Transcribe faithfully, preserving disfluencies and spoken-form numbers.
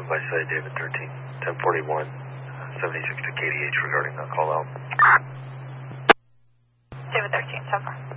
by site, David thirteen, ten forty-one, seventy-six to K D H regarding the call out. David thirteen, so far.